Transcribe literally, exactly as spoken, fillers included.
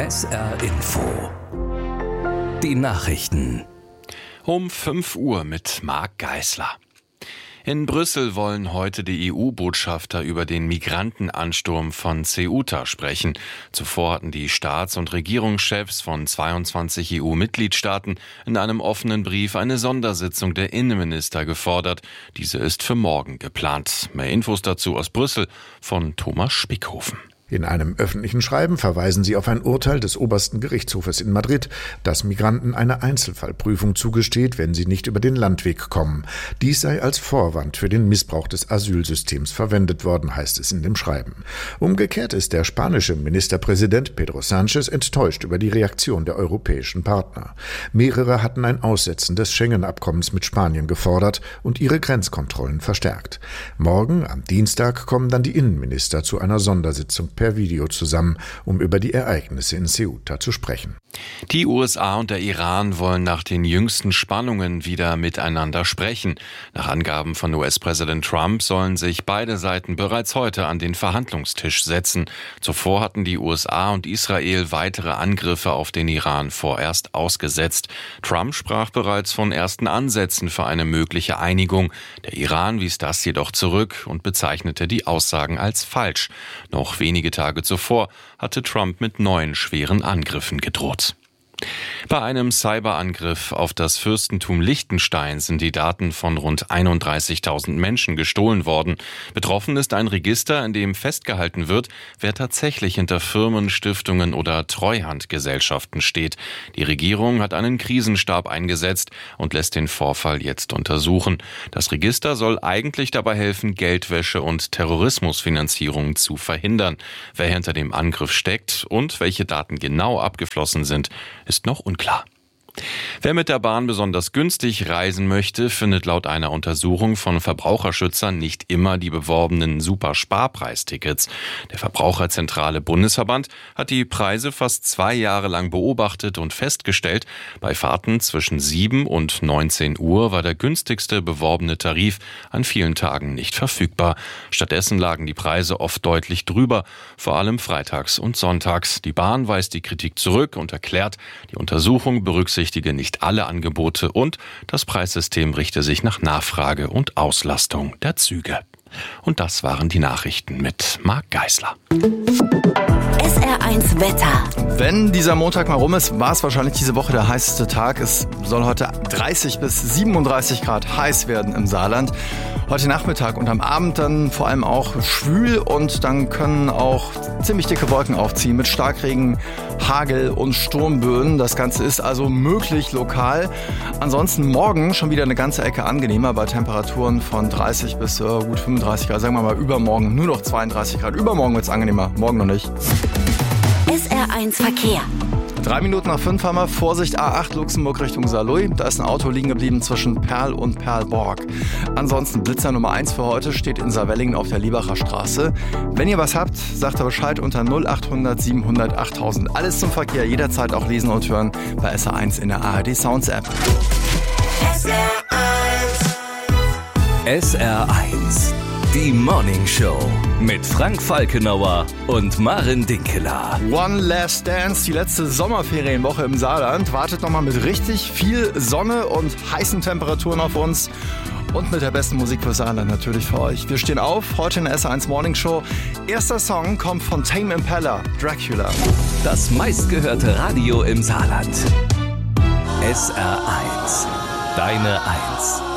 S R Info. Die Nachrichten. Um fünf Uhr mit Marc Geisler. In Brüssel wollen heute die E U-Botschafter über den Migrantenansturm von Ceuta sprechen. Zuvor hatten die Staats- und Regierungschefs von zweiundzwanzig E U-Mitgliedstaaten in einem offenen Brief eine Sondersitzung der Innenminister gefordert. Diese ist für morgen geplant. Mehr Infos dazu aus Brüssel von Thomas Spickhofen. In einem öffentlichen Schreiben verweisen sie auf ein Urteil des obersten Gerichtshofes in Madrid, das Migranten eine Einzelfallprüfung zugesteht, wenn sie nicht über den Landweg kommen. Dies sei als Vorwand für den Missbrauch des Asylsystems verwendet worden, heißt es in dem Schreiben. Umgekehrt ist der spanische Ministerpräsident Pedro Sánchez enttäuscht über die Reaktion der europäischen Partner. Mehrere hatten ein Aussetzen des Schengen-Abkommens mit Spanien gefordert und ihre Grenzkontrollen verstärkt. Morgen, am Dienstag, kommen dann die Innenminister zu einer Sondersitzung per Video zusammen, um über die Ereignisse in Ceuta zu sprechen. Die U S A und der Iran wollen nach den jüngsten Spannungen wieder miteinander sprechen. Nach Angaben von U S-Präsident Trump sollen sich beide Seiten bereits heute an den Verhandlungstisch setzen. Zuvor hatten die U S A und Israel weitere Angriffe auf den Iran vorerst ausgesetzt. Trump sprach bereits von ersten Ansätzen für eine mögliche Einigung. Der Iran wies das jedoch zurück und bezeichnete die Aussagen als falsch. Noch wenige Tage zuvor hatte Trump mit neuen schweren Angriffen gedroht. Bei einem Cyberangriff auf das Fürstentum Liechtenstein sind die Daten von rund einunddreißigtausend Menschen gestohlen worden. Betroffen ist ein Register, in dem festgehalten wird, wer tatsächlich hinter Firmen, Stiftungen oder Treuhandgesellschaften steht. Die Regierung hat einen Krisenstab eingesetzt und lässt den Vorfall jetzt untersuchen. Das Register soll eigentlich dabei helfen, Geldwäsche und Terrorismusfinanzierung zu verhindern. Wer hinter dem Angriff steckt und welche Daten genau abgeflossen sind, ist noch unklar. Wer mit der Bahn besonders günstig reisen möchte, findet laut einer Untersuchung von Verbraucherschützern nicht immer die beworbenen Super-Sparpreistickets. Der Verbraucherzentrale Bundesverband hat die Preise fast zwei Jahre lang beobachtet und festgestellt, bei Fahrten zwischen sieben und neunzehn Uhr war der günstigste beworbene Tarif an vielen Tagen nicht verfügbar. Stattdessen lagen die Preise oft deutlich drüber, vor allem freitags und sonntags. Die Bahn weist die Kritik zurück und erklärt, die Untersuchung berücksichtige nicht alle Angebote und das Preissystem richte sich nach Nachfrage und Auslastung der Züge. Und das waren die Nachrichten mit Marc Geisler. S R eins Wetter. Wenn dieser Montag mal rum ist, war es wahrscheinlich diese Woche der heißeste Tag. Es soll heute dreißig bis siebenunddreißig Grad heiß werden im Saarland. Heute Nachmittag und am Abend dann vor allem auch schwül und dann können auch ziemlich dicke Wolken aufziehen mit Starkregen, Hagel und Sturmböen. Das Ganze ist also möglich lokal. Ansonsten morgen schon wieder eine ganze Ecke angenehmer bei Temperaturen von dreißig bis äh, gut fünfunddreißig Grad. Sagen wir mal übermorgen nur noch zweiunddreißig Grad. Übermorgen wird es angenehmer, morgen noch nicht. S R eins Verkehr. Drei Minuten nach fünf haben wir Vorsicht A acht Luxemburg Richtung Saarlouis. Da ist ein Auto liegen geblieben zwischen Perl und Perlborg. Ansonsten Blitzer Nummer eins für heute steht in Saarwellingen auf der Liebacher Straße. Wenn ihr was habt, sagt ihr Bescheid unter null achthundert siebenhundert achttausend. Alles zum Verkehr, jederzeit auch lesen und hören bei S R eins in der A R D Sounds App. S R eins. S R eins. Die Morning Show mit Frank Falkenauer und Maren Dinkeler. One Last Dance, die letzte Sommerferienwoche im Saarland, wartet nochmal mit richtig viel Sonne und heißen Temperaturen auf uns. Und mit der besten Musik für Saarland natürlich für euch. Wir stehen auf, heute in der S R eins Morning Show. Erster Song kommt von Tame Impala, Dracula. Das meistgehörte Radio im Saarland. S R eins. Deine Eins.